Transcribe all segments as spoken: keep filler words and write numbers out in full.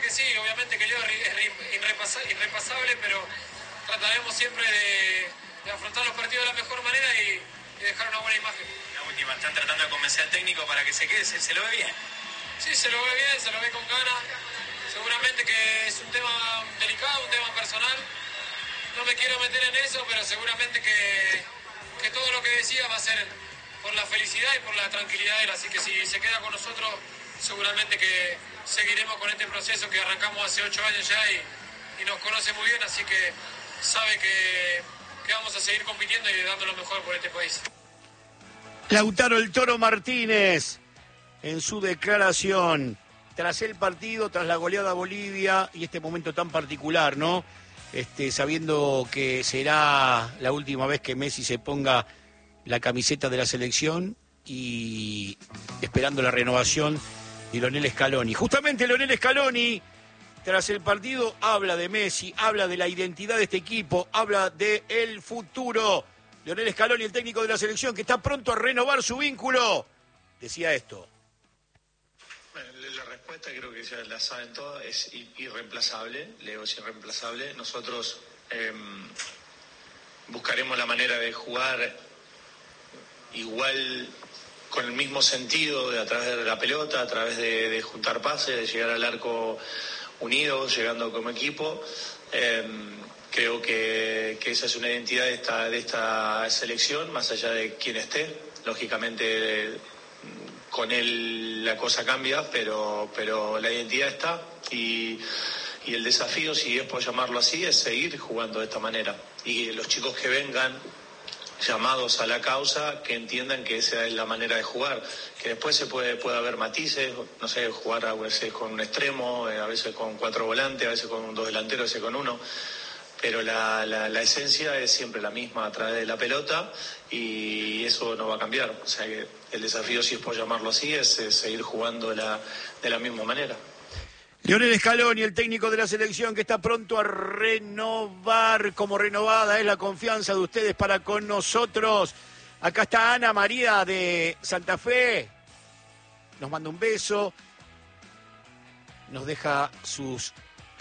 verdad que sí, obviamente que Leo es irrepasa, irrepasable, pero trataremos siempre de, de afrontar los partidos de la mejor manera y, y dejar una buena imagen. La última, están tratando de convencer al técnico para que se quede, ¿se, se lo ve bien? Sí, se lo ve bien, se lo ve con ganas. Seguramente que es un tema delicado, un tema personal. No me quiero meter en eso, pero seguramente que, que todo lo que decía va a ser por la felicidad y por la tranquilidad de él. Así que si se queda con nosotros, seguramente que seguiremos con este proceso que arrancamos hace ocho años ya y, y nos conoce muy bien, así que sabe que, que vamos a seguir compitiendo y dando lo mejor por este país. Lautaro el Toro Martínez, en su declaración, tras el partido, tras la goleada a Bolivia y este momento tan particular, ¿no? Este, sabiendo que será la última vez que Messi se ponga la camiseta de la selección y esperando la renovación de Lionel Scaloni. Justamente Lionel Scaloni, tras el partido, habla de Messi, habla de la identidad de este equipo, habla del futuro. Lionel Scaloni, el técnico de la selección, que está pronto a renovar su vínculo, decía esto. Bueno, la respuesta creo que ya la saben todas, es irreemplazable, Leo es irreemplazable. Nosotros eh, buscaremos la manera de jugar igual, con el mismo sentido, de a través de la pelota, a través de, de juntar pases, de llegar al arco unidos, llegando como equipo. Eh, creo que, que esa es una identidad de esta, de esta selección, más allá de quién esté. Lógicamente, con él la cosa cambia, pero, pero la identidad está y, y el desafío, si es por llamarlo así, es seguir jugando de esta manera. Y los chicos que vengan llamados a la causa, que entiendan que esa es la manera de jugar, que después se puede, puede haber matices, no sé, jugar a veces con un extremo, a veces con cuatro volantes, a veces con dos delanteros, a veces con uno, pero la, la, la esencia es siempre la misma a través de la pelota y eso no va a cambiar. O sea que el desafío, si es por llamarlo así, es, es seguir jugando de la, de la misma manera. Lionel Scaloni, el técnico de la selección, que está pronto a renovar, como renovada es la confianza de ustedes para con nosotros. Acá está Ana María de Santa Fe, nos manda un beso, nos deja sus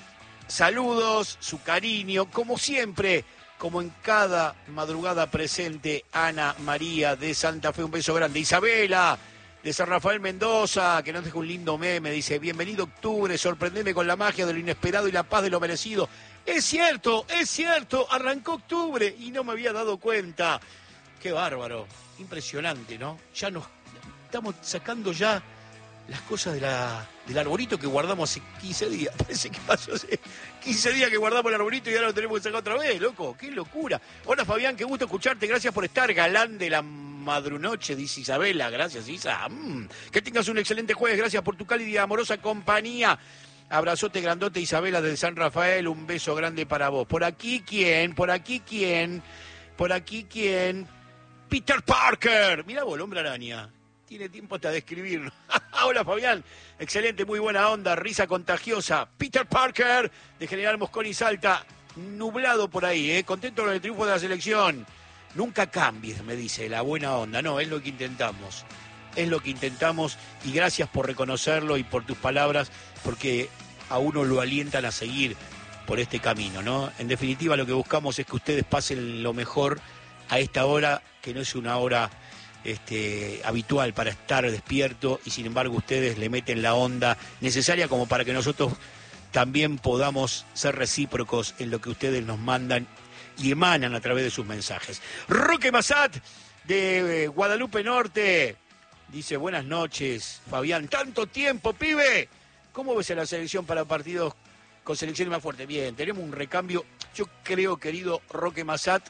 saludos, su cariño, como siempre, como en cada madrugada presente. Ana María de Santa Fe, un beso grande. Isabela de San Rafael Mendoza, que nos deja un lindo meme, dice: bienvenido octubre, sorprendeme con la magia de lo inesperado y la paz de lo merecido. Es cierto, es cierto, arrancó octubre y no me había dado cuenta. Qué bárbaro, impresionante, ¿no? Ya nos estamos sacando ya las cosas de la, del arbolito que guardamos hace quince días. Parece que pasó hace quince días que guardamos el arbolito y ahora lo tenemos que sacar otra vez, loco. Qué locura. Hola Fabián, qué gusto escucharte. Gracias por estar, galán de la madrunoche, dice Isabela. Gracias, Isa. Mm. Que tengas un excelente jueves. Gracias por tu cálida y amorosa compañía. Abrazote grandote, Isabela de San Rafael. Un beso grande para vos. Por aquí, ¿quién? Por aquí, ¿quién? Por aquí, ¿quién? Peter Parker. Mirá vos, el hombre araña. Tiene tiempo hasta de escribirlo. Hola Fabián, excelente, muy buena onda, risa contagiosa. Peter Parker de General Mosconi Salta, nublado por ahí, ¿eh? Contento con el triunfo de la selección. Nunca cambies, me dice, la buena onda. No, es lo que intentamos, es lo que intentamos y gracias por reconocerlo y por tus palabras, porque a uno lo alientan a seguir por este camino, ¿no? En definitiva, lo que buscamos es que ustedes pasen lo mejor a esta hora, que no es una hora Este, habitual para estar despierto y sin embargo ustedes le meten la onda necesaria como para que nosotros también podamos ser recíprocos en lo que ustedes nos mandan y emanan a través de sus mensajes. Roque Massat de Guadalupe Norte dice: buenas noches Fabián, tanto tiempo pibe, ¿cómo ves a la selección para partidos con selecciones más fuertes? Bien, tenemos un recambio, yo creo, querido Roque Massat,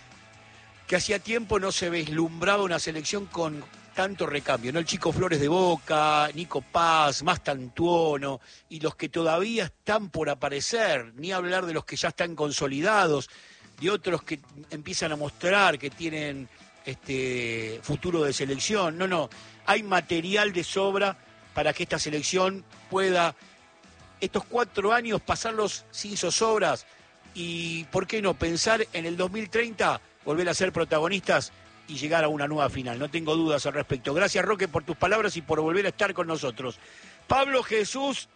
que hacía tiempo no se vislumbraba una selección con tanto recambio, ¿no? El Chico Flores de Boca, Nico Paz, Mastantuono, y los que todavía están por aparecer, ni hablar de los que ya están consolidados, de otros que empiezan a mostrar que tienen este futuro de selección. No, no, hay material de sobra para que esta selección pueda estos cuatro años pasarlos sin zozobras y, ¿por qué no?, pensar en el dos mil treinta volver a ser protagonistas y llegar a una nueva final. No tengo dudas al respecto. Gracias, Roque, por tus palabras y por volver a estar con nosotros. Pablo Jesús